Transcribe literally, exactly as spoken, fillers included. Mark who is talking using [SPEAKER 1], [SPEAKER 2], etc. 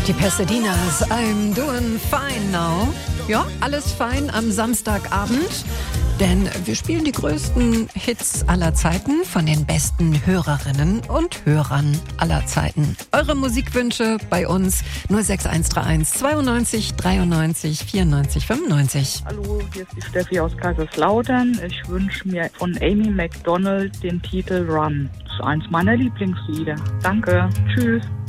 [SPEAKER 1] Die Pasadinas, I'm doing fine now. Ja, alles fein am Samstagabend, denn wir spielen die größten Hits aller Zeiten von den besten Hörerinnen und Hörern aller Zeiten. Eure Musikwünsche bei uns null sechs eins drei eins zweiundneunzig dreiundneunzig vierundneunzig fünfundneunzig.
[SPEAKER 2] Hallo, hier ist die Steffi aus Kaiserslautern. Ich wünsche mir von Amy Macdonald den Titel Run. Das ist eins meiner Lieblingslieder. Danke, tschüss.